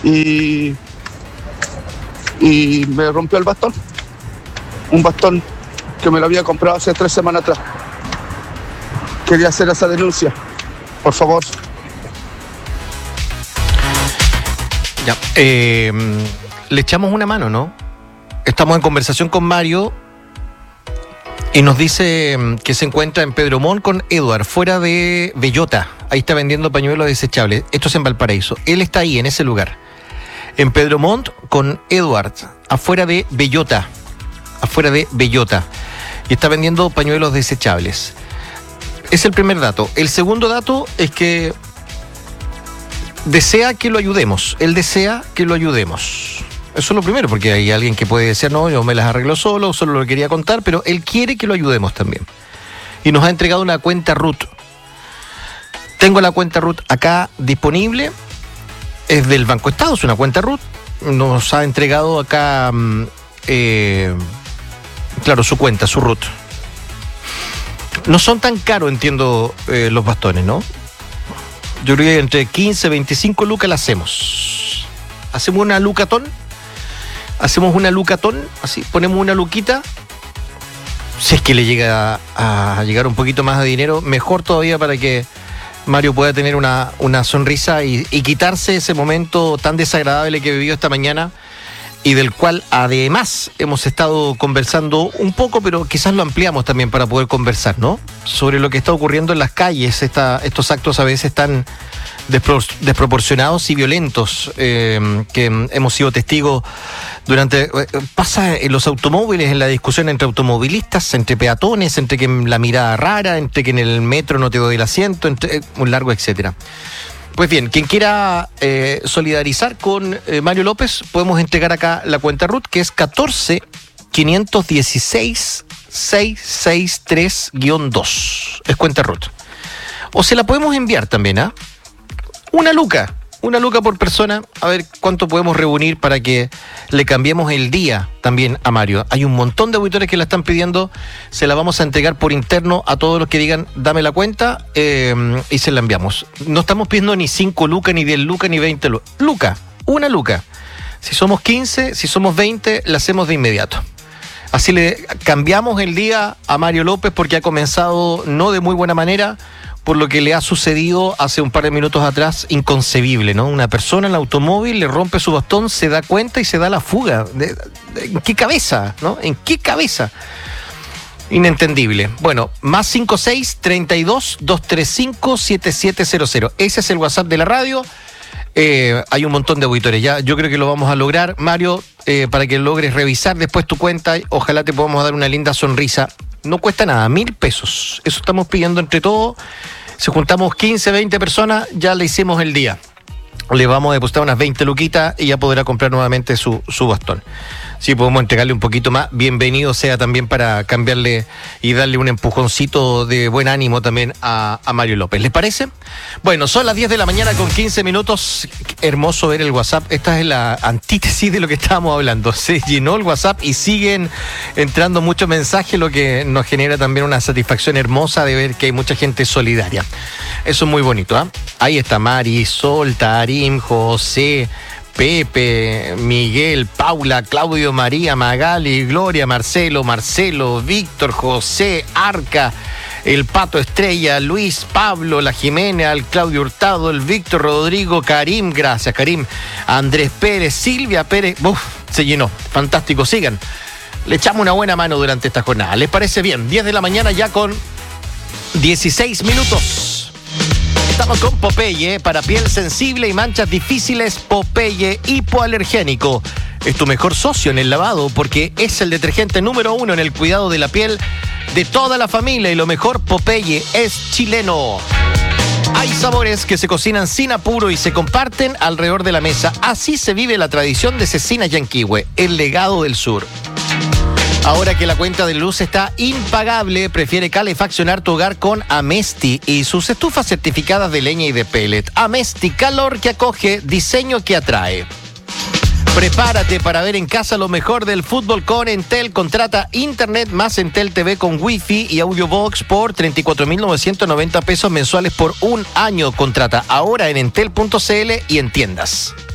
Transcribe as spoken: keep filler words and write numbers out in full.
y, y me rompió el bastón. Un bastón que me lo había comprado hace tres semanas atrás. Quería hacer esa denuncia, por favor. Ya, eh, le echamos una mano, ¿no? Estamos en conversación con Mario y nos dice que se encuentra en Pedro Montt con Edward, fuera de Bellota. Ahí está vendiendo pañuelos desechables. Esto es en Valparaíso. Él está ahí, en ese lugar. En Pedro Montt con Edward, afuera de Bellota. Afuera de Bellota. Y está vendiendo pañuelos desechables. Es el primer dato. El segundo dato es que desea que lo ayudemos. Él desea que lo ayudemos. Eso es lo primero, porque hay alguien que puede decir, no, yo me las arreglo solo, solo lo quería contar, pero él quiere que lo ayudemos también. Y nos ha entregado una cuenta R U T. Tengo la cuenta R U T acá disponible. Es del Banco Estado, es una cuenta R U T. Nos ha entregado acá, eh, claro, su cuenta, su R U T. No son tan caros, entiendo, eh, los bastones, ¿no? Yo creo que entre quince, veinticinco lucas la hacemos. Hacemos una lucatón. Hacemos una lucatón, así, ponemos una luquita. Si es que le llega a, a llegar un poquito más de dinero, mejor todavía para que Mario pueda tener una, una sonrisa y, y quitarse ese momento tan desagradable que vivió esta mañana y del cual además hemos estado conversando un poco, pero quizás lo ampliamos también para poder conversar, ¿no? Sobre lo que está ocurriendo en las calles, esta, estos actos a veces tan despro- desproporcionados y violentos eh, que hemos sido testigos durante... Eh, pasa en los automóviles, en la discusión entre automovilistas, entre peatones, entre que la mirada rara, entre que en el metro no te doy el asiento, entre eh, un largo etcétera. Pues bien, quien quiera eh, solidarizar con eh, Mario López, podemos entregar acá la cuenta R U T, que es catorce, quinientos dieciséis, seiscientos sesenta y tres guión dos. Es cuenta R U T. O se la podemos enviar también, ¿ah? ¿eh? Una luca, una luca por persona, a ver cuánto podemos reunir para que le cambiemos el día también a Mario. Hay un montón de auditores que la están pidiendo, se la vamos a entregar por interno a todos los que digan, dame la cuenta, eh, y se la enviamos. No estamos pidiendo ni cinco lucas, ni diez lucas, ni veinte lucas. Luca, una luca. Si somos quince, si somos veinte, la hacemos de inmediato. Así le cambiamos el día a Mario López porque ha comenzado no de muy buena manera, por lo que le ha sucedido hace un par de minutos atrás, inconcebible, ¿no? Una persona en el automóvil le rompe su bastón, se da cuenta y se da la fuga. ¿De, de, ¿En qué cabeza, no? ¿En qué cabeza? Inentendible. Bueno, más cincuenta y seis, treinta y dos, doscientos treinta y cinco, setenta y siete cero cero. Ese es el WhatsApp de la radio. Eh, hay un montón de auditores ya. Yo creo que lo vamos a lograr, Mario, eh, para que logres revisar después tu cuenta. Ojalá te podamos dar una linda sonrisa. No cuesta nada, mil pesos. Eso estamos pidiendo entre todos. Si juntamos quince, veinte personas, ya le hicimos el día. Le vamos a depositar unas veinte luquitas y ya podrá comprar nuevamente su, su bastón. Si podemos entregarle un poquito más, bienvenido sea también para cambiarle y darle un empujoncito de buen ánimo también a, a Mario López. ¿Les parece? Bueno, son las diez de la mañana con quince minutos. Hermoso ver el WhatsApp. Esta es la antítesis de lo que estábamos hablando. Se llenó el WhatsApp y siguen entrando muchos mensajes, lo que nos genera también una satisfacción hermosa de ver que hay mucha gente solidaria. Eso es muy bonito, ¿ah? ¿eh? Ahí está Marisol, Tarim, José, Pepe, Miguel, Paula, Claudio, María, Magali, Gloria, Marcelo, Marcelo, Víctor, José, Arca, el Pato Estrella, Luis, Pablo, la Jimena, el Claudio Hurtado, el Víctor, Rodrigo, Karim, gracias Karim, Andrés Pérez, Silvia Pérez, uf, se llenó, fantástico, sigan. Le echamos una buena mano durante esta jornada. ¿Les parece bien? diez de la mañana ya con dieciséis minutos. Estamos con Popeye, para piel sensible y manchas difíciles. Popeye hipoalergénico es tu mejor socio en el lavado porque es el detergente número uno en el cuidado de la piel de toda la familia. Y lo mejor, Popeye es chileno. Hay sabores que se cocinan sin apuro y se comparten alrededor de la mesa. Así se vive la tradición de Cecina Yanquihue, el legado del sur. Ahora que la cuenta de luz está impagable, prefiere calefaccionar tu hogar con Amesti y sus estufas certificadas de leña y de pellet. Amesti, calor que acoge, diseño que atrae. Prepárate para ver en casa lo mejor del fútbol con Entel. Contrata Internet más Entel T V con Wi-Fi y Audiobox por treinta y cuatro mil novecientos noventa pesos mensuales por un año. Contrata ahora en entel punto c l y en tiendas.